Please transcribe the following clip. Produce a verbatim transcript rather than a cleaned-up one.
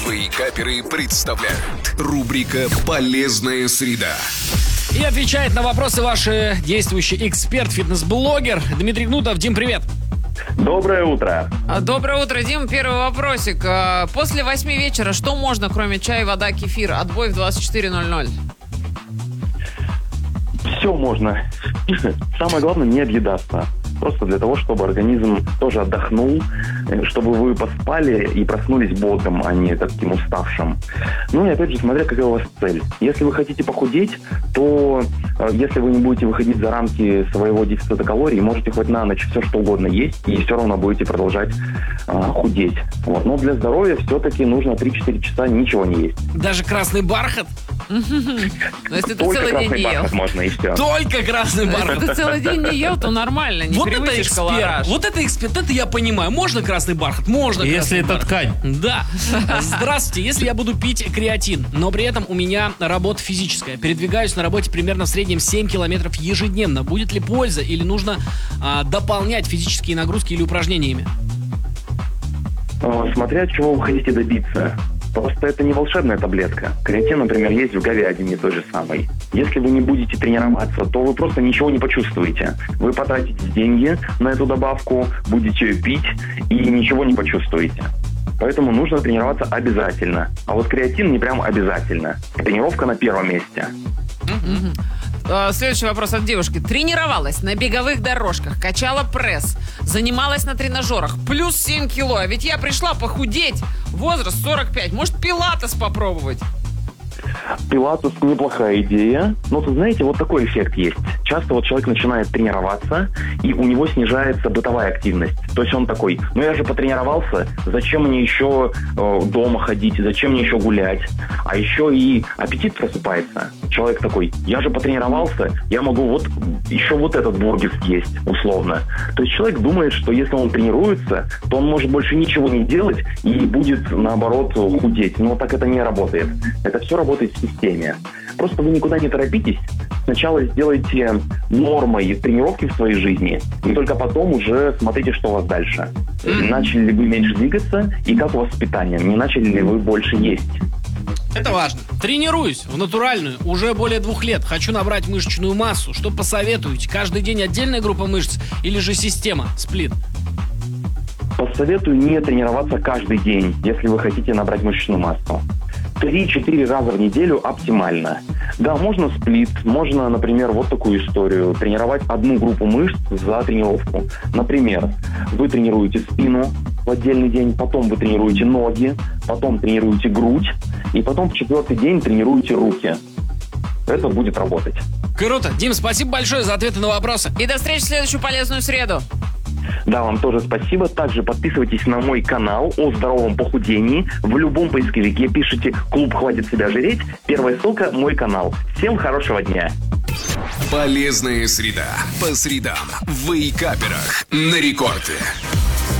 Вейкаперы представляют. Рубрика «Полезная среда». И отвечает на вопросы ваш действующий эксперт, фитнес-блогер Дмитрий Гнутов. Дим, привет. Доброе утро. Доброе утро, Дим. Первый вопросик. После восьми вечера что можно, кроме чая, вода, кефир? Отбой в двадцать четыре ноль ноль. Все можно. Самое главное не объедаться. Просто для того, чтобы организм тоже отдохнул, чтобы вы поспали и проснулись бодрым, а не таким уставшим. Ну и опять же, смотря какая у вас цель. Если вы хотите похудеть, то если вы не будете выходить за рамки своего дефицита калорий, можете хоть на ночь все что угодно есть, и все равно будете продолжать э, худеть. Вот. Но для здоровья все-таки нужно три-четыре часа ничего не есть. Даже красный бархат? Но если ты Только целый день красный не ел. бархат можно, и все. Только красный бархат. Если ты целый день не ел, то нормально, не Вот это превысишь эксперт, колораж. вот это эксперт, это я понимаю. Можно красный бархат? Можно Если красный это бархат. ткань. Да. Здравствуйте. Если я буду пить креатин, но при этом у меня работа физическая, передвигаюсь на работе примерно в среднем семь километров ежедневно, будет ли польза или нужно а, дополнять физические нагрузки или упражнениями? Смотря чего вы хотите добиться. Просто это не волшебная таблетка. Креатин, например, есть в говядине той же самой. Если вы не будете тренироваться, то вы просто ничего не почувствуете. Вы потратите деньги на эту добавку, будете пить и ничего не почувствуете. Поэтому нужно тренироваться обязательно. А вот креатин не прям обязательно. Тренировка на первом месте. Следующий вопрос от девушки. Тренировалась на беговых дорожках, качала пресс, занималась на тренажерах, плюс семь кило. А ведь я пришла похудеть. Возраст сорок пять. Может, пилатес попробовать? Пилатес неплохая идея. Но, вы знаете, вот такой эффект есть. Часто вот человек начинает тренироваться, и у него снижается бытовая активность. То есть он такой, ну я же потренировался, зачем мне еще э, дома ходить, зачем мне еще гулять? А еще и аппетит просыпается. Человек такой, я же потренировался, я могу вот еще вот этот бургер съесть, условно. То есть человек думает, что если он тренируется, то он может больше ничего не делать и будет, наоборот, худеть. Но так это не работает. Это все работает в системе. Просто вы никуда не торопитесь. Сначала сделайте нормой тренировки в своей жизни, и только потом уже смотрите, что у вас дальше. Mm-hmm. Начали ли вы меньше двигаться, и как у вас с питанием? Не начали ли вы больше есть? Это важно. Тренируюсь в натуральную уже более двух лет. Хочу набрать мышечную массу. Что посоветуете? Каждый день отдельная группа мышц или же система, сплит? Посоветую не тренироваться каждый день, если вы хотите набрать мышечную массу. три-четыре раза в неделю оптимально. Да, можно сплит, можно, например, вот такую историю. Тренировать одну группу мышц за тренировку. Например, вы тренируете спину в отдельный день, потом вы тренируете ноги, потом тренируете грудь, и потом в четвертый день тренируете руки. Это будет работать. Круто. Дим, спасибо большое за ответы на вопросы. И до встречи в следующую полезную среду. Да, вам тоже спасибо. Также подписывайтесь на мой канал о здоровом похудении. В любом поисковике пишите «Клуб хватит себя жреть». Первая ссылка – мой канал. Всем хорошего дня. Полезная среда. По средам в Вейкаперах на рекорде.